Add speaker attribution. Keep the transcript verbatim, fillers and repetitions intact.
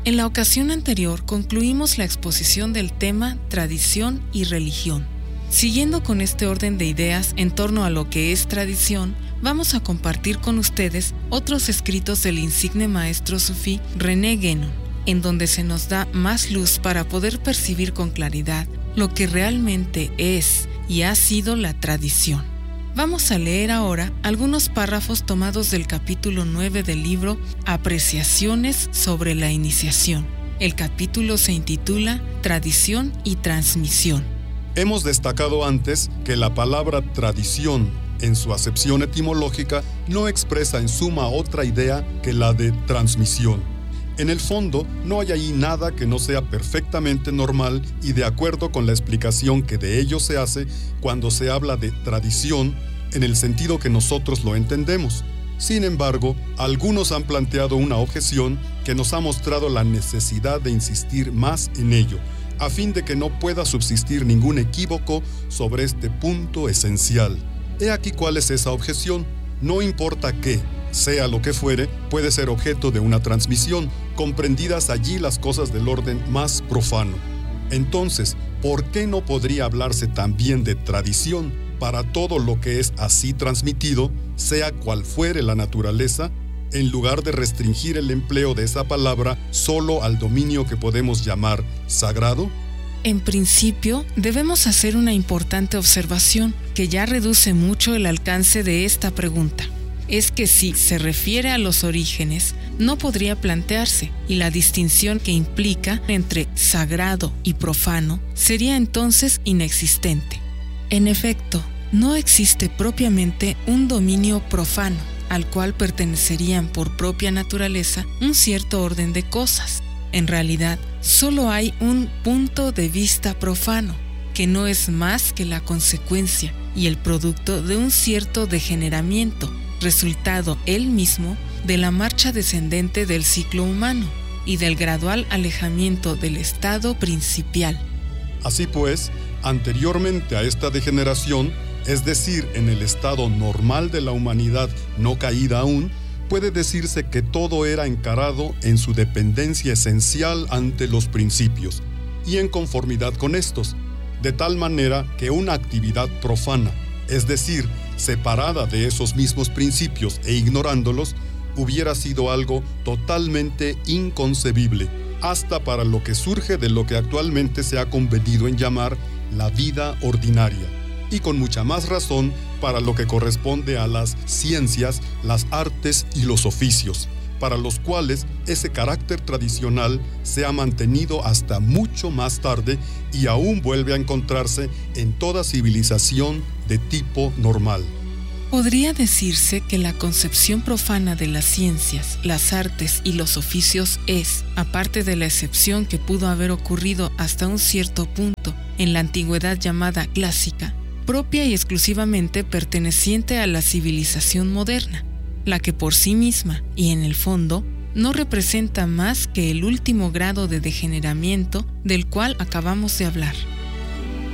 Speaker 1: En la ocasión anterior concluimos la exposición del tema tradición y religión. Siguiendo con este orden de ideas en torno a lo que es tradición, vamos a compartir con ustedes otros escritos del insigne maestro sufí René Guénon, en donde se nos da más luz para poder percibir con claridad lo que realmente es y ha sido la tradición. Vamos a leer ahora algunos párrafos tomados del capítulo nueve del libro Apreciaciones sobre la iniciación. El capítulo se intitula Tradición y Transmisión.
Speaker 2: Hemos destacado antes que la palabra tradición, en su acepción etimológica, no expresa en suma otra idea que la de transmisión. En el fondo, no hay ahí nada que no sea perfectamente normal y de acuerdo con la explicación que de ello se hace cuando se habla de tradición en el sentido que nosotros lo entendemos. Sin embargo, algunos han planteado una objeción que nos ha mostrado la necesidad de insistir más en ello, a fin de que no pueda subsistir ningún equívoco sobre este punto esencial. He aquí cuál es esa objeción. No importa qué, sea lo que fuere, puede ser objeto de una transmisión, comprendidas allí las cosas del orden más profano. Entonces, ¿por qué no podría hablarse también de tradición para todo lo que es así transmitido, sea cual fuere la naturaleza, en lugar de restringir el empleo de esa palabra solo al dominio que podemos llamar sagrado?
Speaker 1: En principio, debemos hacer una importante observación que ya reduce mucho el alcance de esta pregunta. Es que si se refiere a los orígenes, no podría plantearse, y la distinción que implica entre sagrado y profano sería entonces inexistente. En efecto, no existe propiamente un dominio profano, al cual pertenecerían por propia naturaleza un cierto orden de cosas. En realidad, solo hay un punto de vista profano, que no es más que la consecuencia y el producto de un cierto degeneramiento, resultado él mismo de la marcha descendente del ciclo humano y del gradual alejamiento del estado principial.
Speaker 2: Así pues, anteriormente a esta degeneración, es decir, en el estado normal de la humanidad no caída aún, puede decirse que todo era encarado en su dependencia esencial ante los principios y en conformidad con estos, de tal manera que una actividad profana, es decir, separada de esos mismos principios e ignorándolos, hubiera sido algo totalmente inconcebible, hasta para lo que surge de lo que actualmente se ha convenido en llamar la vida ordinaria, y con mucha más razón para lo que corresponde a las ciencias, las artes y los oficios, para los cuales ese carácter tradicional se ha mantenido hasta mucho más tarde y aún vuelve a encontrarse en toda civilización de tipo normal.
Speaker 1: Podría decirse que la concepción profana de las ciencias, las artes y los oficios es, aparte de la excepción que pudo haber ocurrido hasta un cierto punto en la antigüedad llamada clásica, propia y exclusivamente perteneciente a la civilización moderna, la que por sí misma y en el fondo no representa más que el último grado de degeneramiento del cual acabamos de hablar.